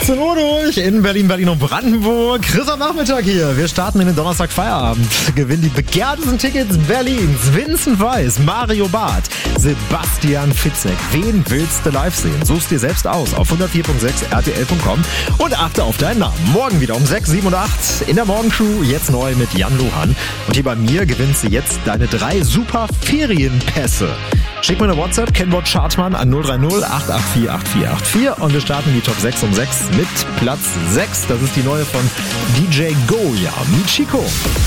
18 Uhr durch in Berlin, Berlin und Brandenburg. Chris am Nachmittag hier. Wir starten in den Donnerstag-Feierabend. Gewinnen die begehrtesten Tickets Berlins. Vincent Weiss, Mario Barth, Sebastian Fitzek. Wen willst du live sehen? Such's dir selbst aus auf 104.6 rtl.com und achte auf deinen Namen. Morgen wieder um 6, 7 und 8 in der Morgenshow. Jetzt neu mit Jan Luhan. Und hier bei mir gewinnst du jetzt deine 3 super Ferienpässe. Schick mir eine WhatsApp, Kennwort Chartmann an 030 884 8484 und wir starten die Top 6 um 6 mit Platz 6. Das ist die neue von DJ Goya, Michiko.